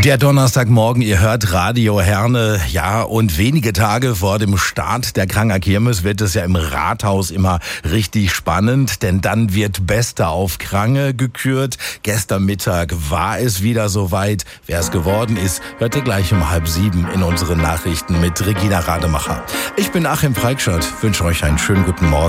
Der Donnerstagmorgen, ihr hört Radio Herne, ja, und wenige Tage vor dem Start der Kranger Kirmes wird es ja im Rathaus immer richtig spannend, denn dann wird Beste auf Krange gekürt. Gestern Mittag war es wieder soweit. Wer es geworden ist, hört ihr gleich um 6:30 in unseren Nachrichten mit Regina Rademacher. Ich bin Achim Preikschat, wünsche euch einen schönen guten Morgen.